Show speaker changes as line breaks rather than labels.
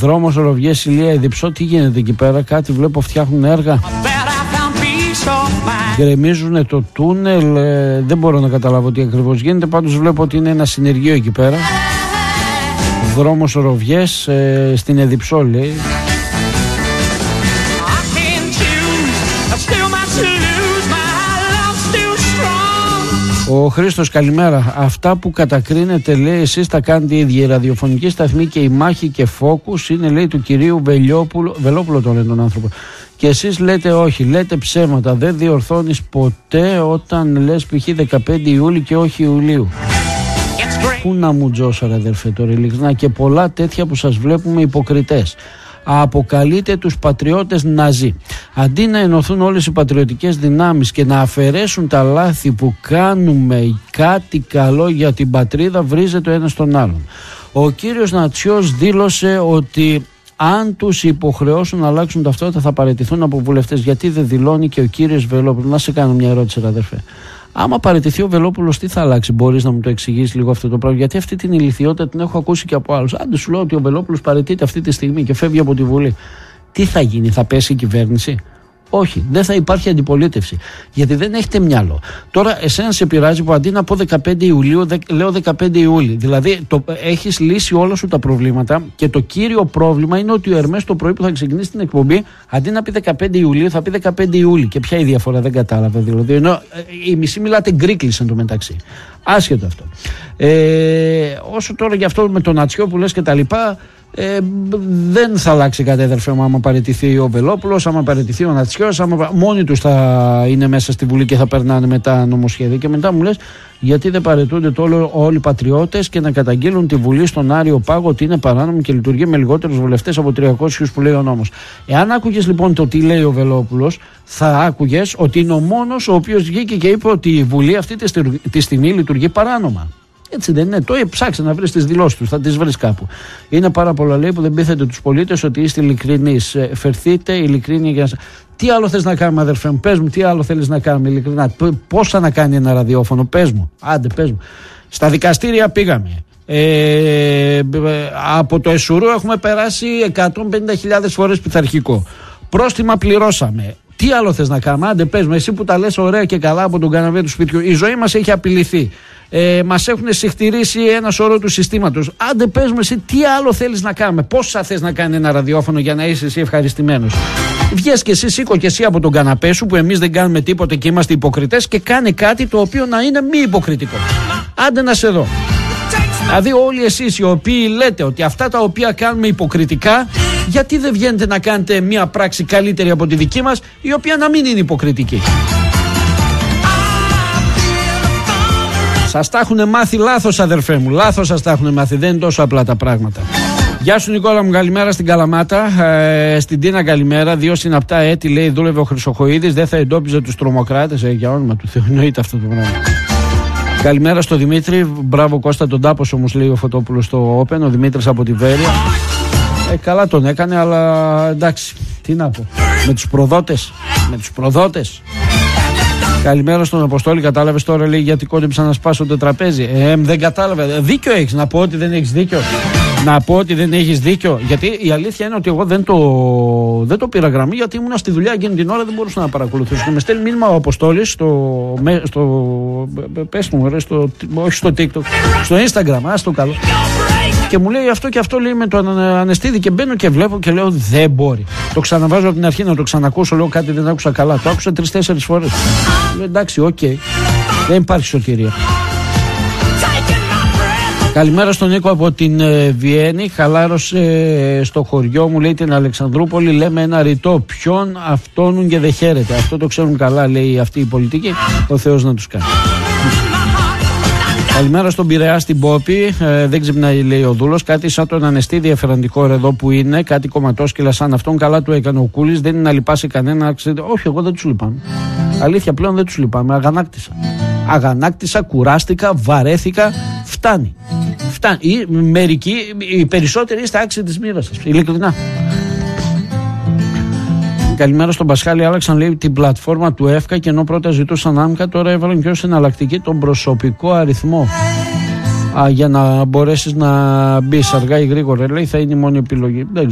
Δρόμος Οροβιές, Ηλία, Ιδιψό, τι γίνεται εκεί πέρα? Κάτι βλέπω, φτιάχνουν έργα. Γκρεμίζουν το τούνελ, δεν μπορώ να καταλάβω τι ακριβώς γίνεται. Πάντως βλέπω ότι είναι ένα συνεργείο εκεί πέρα. Δρόμος Οροβιές, στην Ιδιψό λέει. Ο Χρήστος, καλημέρα. Αυτά που κατακρίνετε, λέει, εσείς τα κάνετε οι ίδιοι. Η ραδιοφωνική σταθμή και η Μάχη και Φόκους είναι, λέει, του κυρίου Βελόπουλο, τον λένε τον άνθρωπο. Και εσείς λέτε όχι, λέτε ψέματα. Δεν διορθώνεις ποτέ όταν λες π.χ. 15 Ιούλη και όχι Ιουλίου. Πού να μου τζώσω, ρε αδερφέ, τώρα ειλικρινά, και πολλά τέτοια που σας βλέπουμε υποκριτές. Αποκαλείται τους πατριώτες Ναζί. Αντί να ενωθούν όλες οι πατριωτικές δυνάμεις και να αφαιρέσουν τα λάθη που κάνουμε κάτι καλό για την πατρίδα, βρίζεται ο ένας τον άλλον. Ο κύριος Νατσιός δήλωσε ότι αν τους υποχρεώσουν να αλλάξουν ταυτότητα θα παραιτηθούν από βουλευτές. Γιατί δεν δηλώνει και ο κύριος Βελόπουλος? Να σε κάνω μια ερώτηση, αδερφέ. Άμα παραιτηθεί ο Βελόπουλος, τι θα αλλάξει? Μπορείς να μου το εξηγήσεις λίγο αυτό το πράγμα? Γιατί αυτή την ηλιθιότητα την έχω ακούσει και από άλλους. Άντε σου λέω ότι ο Βελόπουλος παραιτείται αυτή τη στιγμή και φεύγει από τη Βουλή. Τι θα γίνει, θα πέσει η κυβέρνηση? Όχι, δεν θα υπάρχει αντιπολίτευση. Γιατί δεν έχετε μυαλό. Τώρα, εσένα σε πειράζει που αντί να πω 15 Ιουλίου, λέω 15 Ιούλη. Δηλαδή, έχεις λύσει όλα σου τα προβλήματα και το κύριο πρόβλημα είναι ότι ο Ερμές το πρωί που θα ξεκινήσει την εκπομπή, αντί να πει 15 Ιουλίου, θα πει 15 Ιούλη. Και ποια η διαφορά, δεν κατάλαβα. Δηλαδή, ενώ οι μισοί μιλάτε γκρίκλις εν τω μεταξύ. Άσχετο αυτό. Όσο τώρα για αυτό με τον Νατσιό που λες και τα λοιπά. Δεν θα αλλάξει κάτι, αδερφέ μου, άμα παραιτηθεί ο Βελόπουλος, άμα παραιτηθεί ο Νατσιός, μόνοι τους θα είναι μέσα στη Βουλή και θα περνάνε μετά νομοσχέδια. Και μετά μου λες, γιατί δεν παραιτούνται όλοι οι πατριώτες και να καταγγείλουν τη Βουλή στον Άριο Πάγο ότι είναι παράνομη και λειτουργεί με λιγότερους βουλευτές από 300 που λέει ο νόμος. Εάν άκουγες λοιπόν το τι λέει ο Βελόπουλος, θα άκουγες ότι είναι ο μόνος ο οποίος βγήκε και είπε ότι η Βουλή αυτή τη στιγμή λειτουργεί παράνομα. Έτσι δεν είναι? Το ψάξε να βρεις τις δηλώσεις τους, θα τις βρεις κάπου. Είναι πάρα πολλά, λέει, που δεν πείθετε τους πολίτες ότι είστε ειλικρινείς. Φερθείτε ειλικρίνεια για να. Τι άλλο θες να κάνουμε, αδερφέ μου? Πες μου, τι άλλο θέλεις να κάνουμε ειλικρινά? Πόσα να κάνει ένα ραδιόφωνο? Πες μου. Άντε, πες μου. Στα δικαστήρια πήγαμε. Από το Εσουρού έχουμε περάσει 150.000 φορές πειθαρχικό. Πρόστιμα πληρώσαμε. Τι άλλο θες να κάνουμε? Άντε, πες μου, εσύ που τα λες ωραία και καλά από τον καναπέ του σπιτιού. Η ζωή μας έχει απειληθεί. Μας έχουν συχτηρίσει ένα σωρό του συστήματος. Άντε, πες μου εσύ, τι άλλο θέλεις να κάνουμε? Πόσα θες να κάνει ένα ραδιόφωνο για να είσαι εσύ ευχαριστημένος? Βγες και εσύ, σήκω και εσύ από τον καναπέ σου που εμείς δεν κάνουμε τίποτε και είμαστε υποκριτές, και κάνε κάτι το οποίο να είναι μη υποκριτικό. Άντε να σε δω. Δηλαδή όλοι εσείς οι οποίοι λέτε ότι αυτά τα οποία κάνουμε υποκριτικά, γιατί δεν βγαίνετε να κάνετε μια πράξη καλύτερη από τη δική μας, η οποία να μην είναι υποκριτική? Σας τα έχουν μάθει λάθος, αδερφέ μου. Λάθος σας τα έχουν μάθει. Δεν είναι τόσο απλά τα πράγματα. Γεια σου, Νικόλα μου, καλημέρα στην Καλαμάτα. Στην Τίνα, καλημέρα. 2 συναπτά έτη, λέει, δούλευε ο Χρυσοχοΐδης. Δεν θα εντόπιζε τους τρομοκράτες. Για όνομα του Θεού, εννοείται αυτό το πράγμα. Καλημέρα στο Δημήτρη. Μπράβο, Κώστα, τον τάπος όμως, λέει ο Φωτόπουλος στο Open. Ο Δημήτρης από τη Βέρεια. Καλά τον έκανε, αλλά εντάξει. Τι να πω. Με τους προδότες. Καλημέρα στον Αποστόλη. Κατάλαβες τώρα, λέει, γιατί κόντεψα να σπάσω το τραπέζι? Δεν κατάλαβε. Δίκιο έχεις. Να πω ότι δεν έχεις δίκιο. Γιατί η αλήθεια είναι ότι εγώ δεν το πήρα γραμμή, γιατί ήμουν στη δουλειά εκείνη την ώρα, δεν μπορούσα να παρακολουθήσω. Και με στέλνει μήνυμα ο Αποστόλης πες μου, όχι στο TikTok, στο Instagram, ας το καλό. Και μου λέει αυτό και αυτό, λέει, με το Ανεστίδη, και μπαίνω και βλέπω και λέω δεν μπορεί. Το ξαναβάζω από την αρχή να το ξανακούσω, λέω κάτι δεν άκουσα καλά. Το άκουσα 3-4 φορές. Λέω εντάξει, οκ. Δεν υπάρχει σωτηρία. Καλημέρα στον Νίκο από την Βιέννη. Χαλάρωσε στο χωριό μου, λέει, την Αλεξανδρούπολη. Λέμε ένα ρητό. Ποιον αυτόνουν και δεν χαίρεται. Αυτό το ξέρουν καλά, λέει, αυτοί οι πολιτικοί. Ο Θεός να τους κάνει. Καλημέρα στον Πειραιά, στην Πόπη. Δεν ξυπνάει, λέει ο Δούλος. Κάτι σαν τον Ανεστίδη εφεραντικό εδώ που είναι. Κάτι κομματόσκυλα σαν αυτόν. Καλά του έκανε ο Κούλης. Δεν είναι να λυπάσει κανένα. Όχι, εγώ δεν τους λυπάμαι. Αλήθεια, πλέον δεν τους λυπάμαι. Αγανάκτησα, κουράστηκα, βαρέθηκα. Φτάνει. Μερικοί, οι περισσότεροι είστε άξιοι της μοίρας σας. Ειλικρινά. Καλημέρα στον Πασχάλη. Άλλαξαν, λέει, την πλατφόρμα του ΕΦΚΑ, και ενώ πρώτα ζητούσαν άμκα, τώρα έβαλαν και ως εναλλακτική τον προσωπικό αριθμό. Για να μπορέσεις να μπεις αργά ή γρήγορα, λέει, θα είναι η μόνη επιλογή.